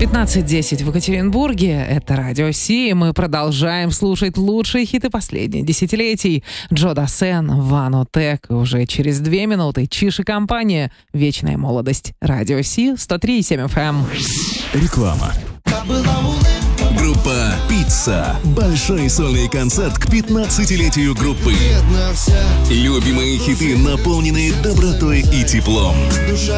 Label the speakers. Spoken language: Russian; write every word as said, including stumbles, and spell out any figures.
Speaker 1: девятнадцать десять в Екатеринбурге. Это Радио Си. Мы продолжаем слушать лучшие хиты последних десятилетий. Джо Дассен, Вано Тек. Уже через две минуты Чиж и компания. Вечная молодость. Радио Си, сто три и семь эф эм.
Speaker 2: Реклама. Группа «Пицца». Большой сольный концерт к пятнадцатилетию группы. Любимые хиты, наполненные добротой и теплом.